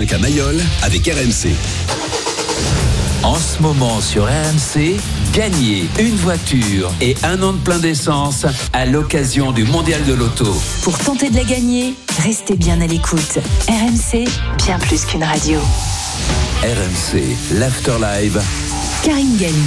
avec un aïeul avec RMC. En ce moment sur RMC, gagnez une voiture et un an de plein d'essence à l'occasion du Mondial de l'Auto. Pour tenter de la gagner, restez bien à l'écoute. RMC, bien plus qu'une radio. RMC, l'Afterlive. Karine Galli.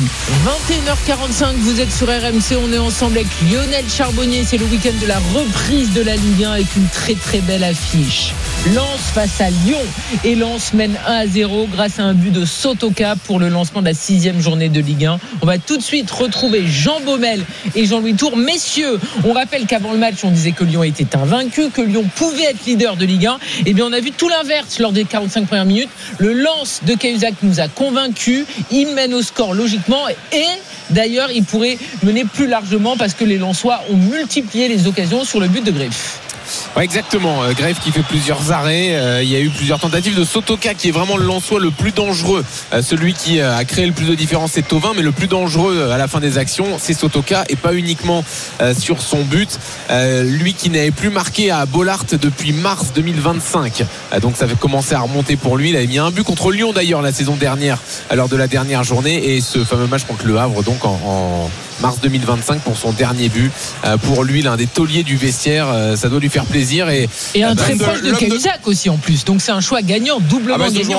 21h45, vous êtes sur RMC, on est ensemble avec Lionel Charbonnier, c'est le week-end de la reprise de la Ligue 1 avec une très très belle affiche. Lens face à Lyon et Lens mène 1-0 grâce à un but de Sotoka pour le lancement de la 6e journée de Ligue 1. On va tout de suite retrouver Jean Baumel et Jean-Louis Tour. Messieurs, on rappelle qu'avant le match, on disait que Lyon était invaincu, que Lyon pouvait être leader de Ligue 1. Et bien on a vu tout l'inverse lors des 45 premières minutes. Le Lens de Cahuzac nous a convaincus, il mène au score logiquement et d'ailleurs il pourrait mener plus largement parce que les Lensois ont multiplié les occasions sur le but de Greff. Ouais, exactement. Greff qui fait plusieurs arrêts. Il y a eu plusieurs tentatives de Sotoka qui est vraiment le Lensois le plus dangereux. Celui qui a créé le plus de différence, c'est Thauvin, mais le plus dangereux à la fin des actions, c'est Sotoka et pas uniquement sur son but. Lui qui n'avait plus marqué à Bollaert depuis mars 2025. Donc ça avait commencé à remonter pour lui. Il avait mis un but contre Lyon d'ailleurs la saison dernière, lors de la dernière journée, et ce fameux match contre Le Havre donc en mars 2025 pour son dernier but. Pour lui, l'un des tauliers du vestiaire, ça doit lui faire plaisir. Et un très proche de Cahuzac aussi en plus. Donc c'est un choix gagnant, doublement gagnant. Ils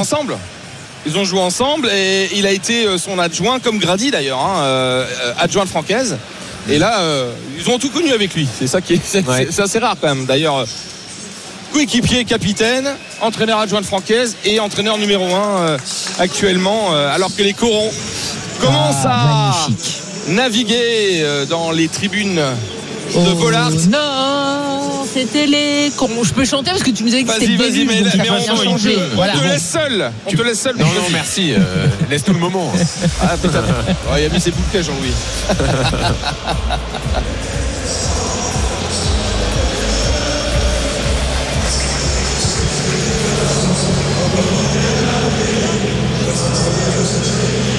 ont joué ensemble et il a été son adjoint comme Grady d'ailleurs, adjoint de Francaise. Et là, ils ont tout connu avec lui. C'est ça qui est, c'est assez rare quand même. D'ailleurs, coéquipier, capitaine, entraîneur adjoint de Francaise et entraîneur numéro 1 actuellement. Alors que les Corons commencent à naviguer dans les tribunes de Bollaert. Non, c'était les Corons. Je peux chanter parce que tu nous as dit que c'était Vas-y, mais on te laisse seul. Non, merci. Laisse tout le moment. Ah putain. Il a mis ses boucles, Jean-Louis.